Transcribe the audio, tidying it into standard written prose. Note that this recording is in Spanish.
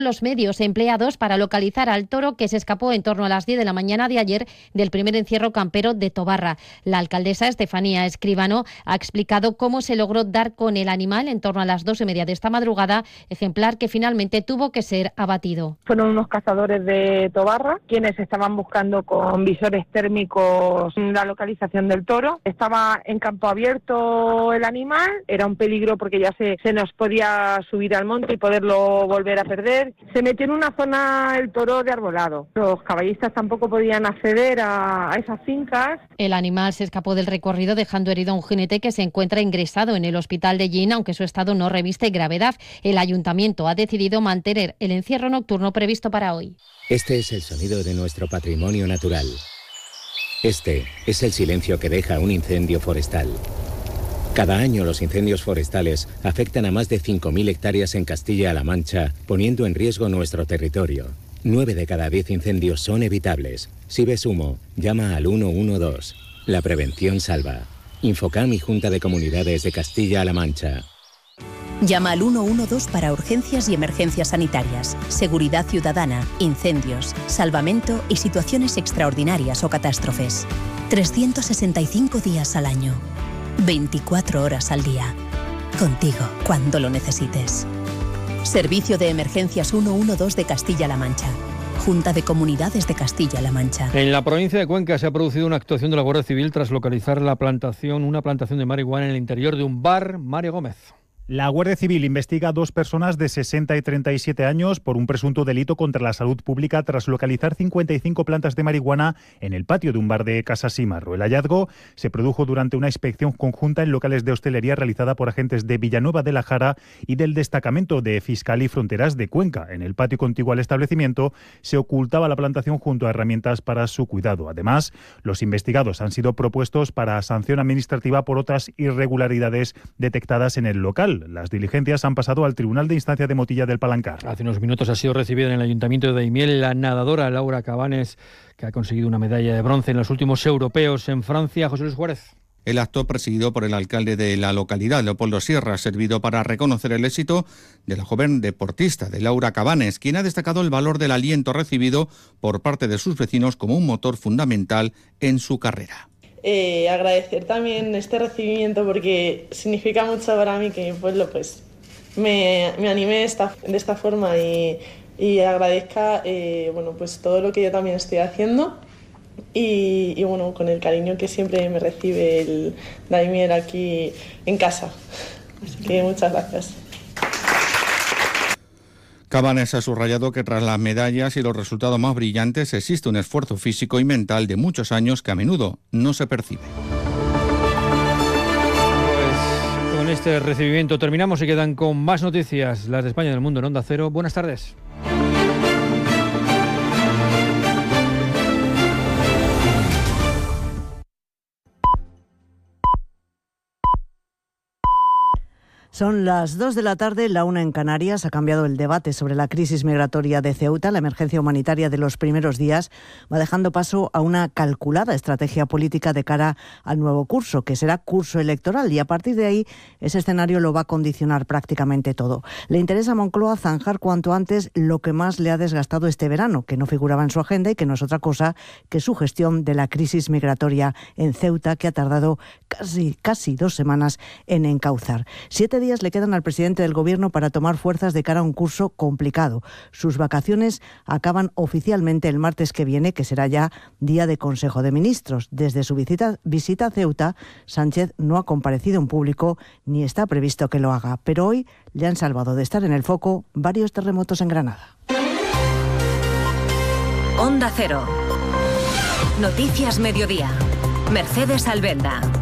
Los medios empleados para localizar al toro que se escapó en torno a las 10 de la mañana de ayer del primer encierro campero de Tobarra. La alcaldesa Estefanía Escribano ha explicado cómo se logró dar con el animal en torno a las 2:30 de esta madrugada, ejemplar que finalmente tuvo que ser abatido. Fueron unos cazadores de Tobarra quienes estaban buscando con visores térmicos la localización del toro. Estaba en campo abierto el animal, era un peligro porque ya se nos podía subir al monte y poderlo volver a perder. Se metió en una zona el toro de arbolado. Los caballistas tampoco podían acceder a esas fincas. El animal se escapó del recorrido dejando herido a un jinete que se encuentra ingresado en el hospital de Llín, aunque su estado no reviste gravedad. El ayuntamiento ha decidido mantener el encierro nocturno previsto para hoy. Este es el sonido de nuestro patrimonio natural. Este es el silencio que deja un incendio forestal. Cada año los incendios forestales afectan a más de 5.000 hectáreas en Castilla-La Mancha, poniendo en riesgo nuestro territorio. 9 de cada 10 incendios son evitables. Si ves humo, llama al 112. La prevención salva. Infocam y Junta de Comunidades de Castilla-La Mancha. Llama al 112 para urgencias y emergencias sanitarias, seguridad ciudadana, incendios, salvamento y situaciones extraordinarias o catástrofes. 365 días al año. 24 horas al día. Contigo, cuando lo necesites. Servicio de Emergencias 112 de Castilla-La Mancha. Junta de Comunidades de Castilla-La Mancha. En la provincia de Cuenca se ha producido una actuación de la Guardia Civil tras localizar una plantación de marihuana en el interior de un bar. Mario Gómez. La Guardia Civil investiga a 2 personas de 60 y 37 años por un presunto delito contra la salud pública tras localizar 55 plantas de marihuana en el patio de un bar de Casassímarro. El hallazgo se produjo durante una inspección conjunta en locales de hostelería realizada por agentes de Villanueva de la Jara y del Destacamento de Fiscalía y Fronteras de Cuenca. En el patio contiguo al establecimiento se ocultaba la plantación junto a herramientas para su cuidado. Además, los investigados han sido propuestos para sanción administrativa por otras irregularidades detectadas en el local. Las diligencias han pasado al Tribunal de Instancia de Motilla del Palancar. Hace unos minutos ha sido recibida en el Ayuntamiento de Daimiel la nadadora Laura Cabanes, que ha conseguido una medalla de bronce en los últimos europeos en Francia. José Luis Juárez. El acto, presidido por el alcalde de la localidad, Leopoldo Sierra, ha servido para reconocer el éxito de la joven deportista, de Laura Cabanes, quien ha destacado el valor del aliento recibido por parte de sus vecinos como un motor fundamental en su carrera. Agradecer también este recibimiento porque significa mucho para mí que el pueblo me anime de esta forma y agradezca todo lo que yo también estoy haciendo y con el cariño que siempre me recibe el Daimiel aquí en casa. Así que muchas gracias. Cabanes ha subrayado que tras las medallas y los resultados más brillantes existe un esfuerzo físico y mental de muchos años que a menudo no se percibe. Pues con este recibimiento terminamos y quedan con más noticias, las de España y del mundo en Onda Cero. Buenas tardes. Son las 2 de la tarde, la 1 en Canarias. Ha cambiado el debate sobre la crisis migratoria de Ceuta. La emergencia humanitaria de los primeros días va dejando paso a una calculada estrategia política de cara al nuevo curso, que será curso electoral, y a partir de ahí ese escenario lo va a condicionar prácticamente todo. Le interesa a Moncloa zanjar cuanto antes lo que más le ha desgastado este verano, que no figuraba en su agenda y que no es otra cosa que su gestión de la crisis migratoria en Ceuta, que ha tardado casi 2 semanas en encauzar. 7 días le quedan al presidente del Gobierno para tomar fuerzas de cara a un curso complicado. Sus vacaciones acaban oficialmente el martes que viene, que será ya día de Consejo de Ministros. Desde su visita a Ceuta, Sánchez no ha comparecido en público ni está previsto que lo haga. Pero hoy le han salvado de estar en el foco varios terremotos en Granada. Onda Cero. Noticias Mediodía. Mercedes Albenda.